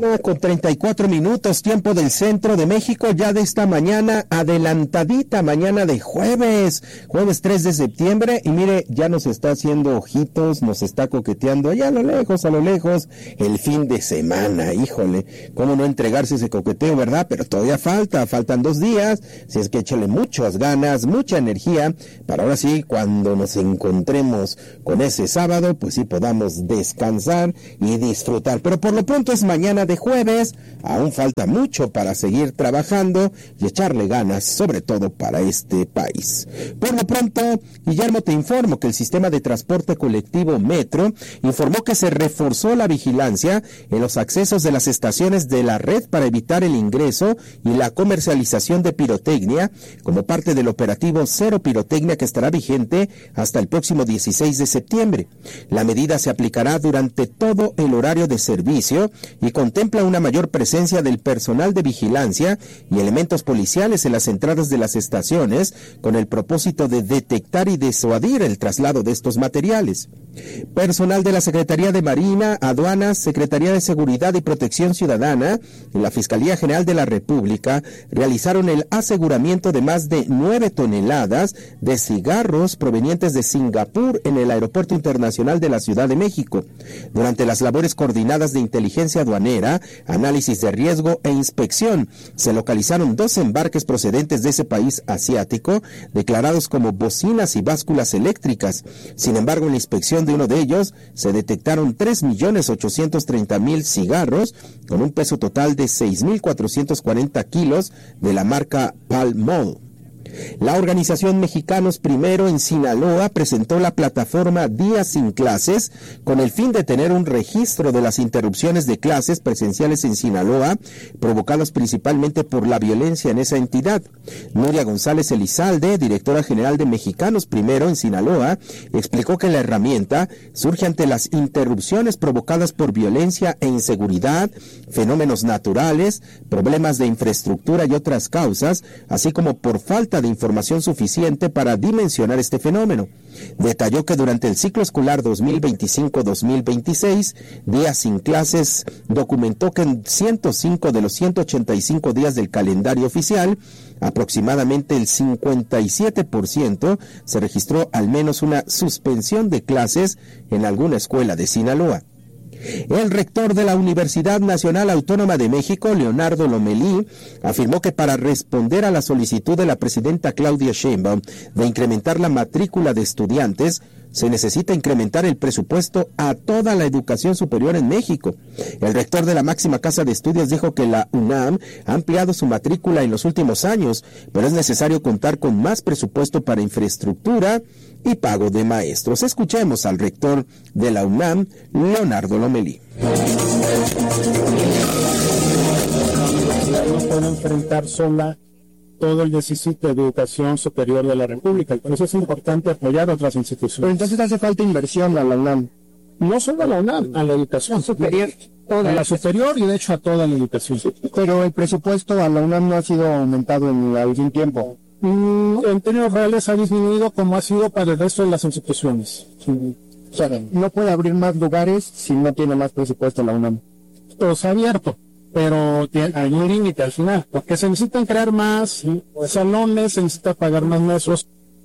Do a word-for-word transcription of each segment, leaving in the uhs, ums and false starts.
Con treinta y cuatro minutos, tiempo del centro de México, ya de esta mañana, adelantadita, mañana de jueves, jueves tres de septiembre, y mire, ya nos está haciendo ojitos, nos está coqueteando allá a lo lejos, a lo lejos, el fin de semana, híjole, cómo no entregarse ese coqueteo, ¿verdad? Pero todavía falta, faltan dos días, si es que échale muchas ganas, mucha energía, para ahora sí, cuando nos encontremos con ese sábado, pues sí podamos descansar y disfrutar, pero por lo pronto es mañana de jueves, aún falta mucho para seguir trabajando y echarle ganas, sobre todo para este país. Por lo pronto, Guillermo, te informo que el sistema de transporte colectivo Metro informó que se reforzó la vigilancia en los accesos de las estaciones de la red para evitar el ingreso y la comercialización de pirotecnia como parte del operativo Cero Pirotecnia que estará vigente hasta el próximo dieciséis de septiembre. La medida se aplicará durante todo el horario de servicio y contempla una mayor presencia del personal de vigilancia y elementos policiales en las entradas de las estaciones con el propósito de detectar y disuadir el traslado de estos materiales. Personal de la Secretaría de Marina, Aduanas, Secretaría de Seguridad y Protección Ciudadana y la Fiscalía General de la República realizaron el aseguramiento de más de nueve toneladas de cigarros provenientes de Singapur en el Aeropuerto Internacional de la Ciudad de México. Durante las labores coordinadas de inteligencia aduanera, análisis de riesgo e inspección, se localizaron dos embarques procedentes de ese país asiático, declarados como bocinas y básculas eléctricas. Sin embargo, en la inspección de uno de ellos, se detectaron tres millones ochocientos treinta mil cigarros, con un peso total de seis mil cuatrocientos cuarenta kilos de la marca Pall Mall. La organización Mexicanos Primero en Sinaloa presentó la plataforma Días sin Clases con el fin de tener un registro de las interrupciones de clases presenciales en Sinaloa, provocadas principalmente por la violencia en esa entidad. Nuria González Elizalde, directora general de Mexicanos Primero en Sinaloa, explicó que la herramienta surge ante las interrupciones provocadas por violencia e inseguridad, fenómenos naturales, problemas de infraestructura y otras causas, así como por falta de información suficiente para dimensionar este fenómeno. Detalló que durante el ciclo escolar dos mil veinticinco dos mil veintiséis, Días sin Clases documentó que en ciento cinco de los ciento ochenta y cinco días del calendario oficial, aproximadamente el cincuenta y siete por ciento se registró al menos una suspensión de clases en alguna escuela de Sinaloa. El rector de la Universidad Nacional Autónoma de México, Leonardo Lomelí, afirmó que para responder a la solicitud de la presidenta Claudia Sheinbaum de incrementar la matrícula de estudiantes, se necesita incrementar el presupuesto a toda la educación superior en México. El rector de la máxima casa de estudios dijo que la UNAM ha ampliado su matrícula en los últimos años, pero es necesario contar con más presupuesto para infraestructura y pago de maestros. Escuchemos al rector de la UNAM, Leonardo Lomelí. No puede enfrentar sola todo el déficit de educación superior de la República, y por eso es importante apoyar a otras instituciones. Pero entonces hace falta inversión a la UNAM. No solo a la UNAM, a la educación superior, a la superior y de hecho a toda la educación. Pero el presupuesto a la UNAM no ha sido aumentado en algún tiempo. Mm, en términos reales ha disminuido como ha sido para el resto de las instituciones. Sí. O sea, no puede abrir más lugares si no tiene más presupuesto la UNAM. Todo se ha abierto, pero hay un límite al final, porque se necesitan crear más salones, se necesita pagar más maestros.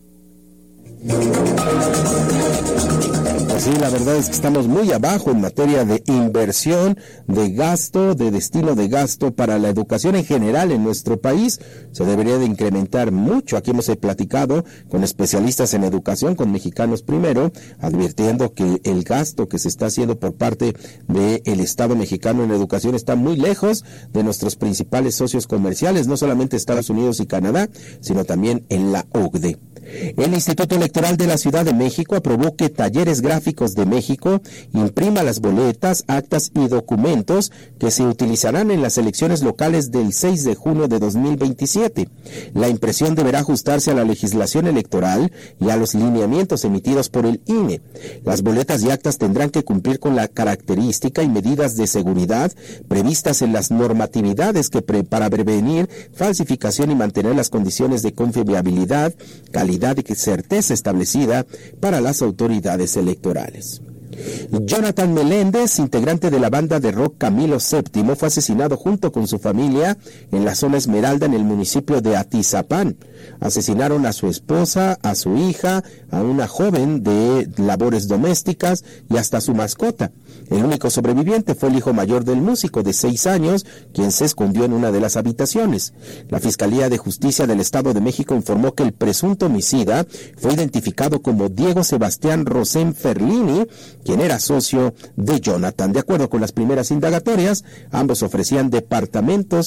Pues sí, la verdad es que estamos muy abajo en materia de inversión, de gasto, de destino de gasto para la educación en general en nuestro país. Se debería de incrementar mucho. Aquí hemos platicado con especialistas en educación, con Mexicanos Primero, advirtiendo que el gasto que se está haciendo por parte del Estado mexicano en educación está muy lejos de nuestros principales socios comerciales, no solamente Estados Unidos y Canadá, sino también en la O C D E. El Instituto Electoral de la Ciudad de México aprobó que Talleres Gráficos de México imprima las boletas, actas y documentos que se utilizarán en las elecciones locales del seis de junio de dos mil veintisiete. La impresión deberá ajustarse a la legislación electoral y a los lineamientos emitidos por el I N E. Las boletas y actas tendrán que cumplir con la característica y medidas de seguridad previstas en las normatividades que pre- para prevenir falsificación y mantener las condiciones de confiabilidad, calidad y certeza establecida para las autoridades electorales. Jonathan Meléndez, integrante de la banda de rock Camilo séptimo, fue asesinado junto con su familia en la zona Esmeralda, en el municipio de Atizapán. Asesinaron a su esposa, a su hija, a una joven de labores domésticas y hasta a su mascota. El único sobreviviente fue el hijo mayor del músico, de seis años, quien se escondió en una de las habitaciones. La Fiscalía de Justicia del Estado de México informó que el presunto homicida fue identificado como Diego Sebastián Rosén Ferlini, quien era socio de Jonathan. De acuerdo con las primeras indagatorias, ambos ofrecían departamentos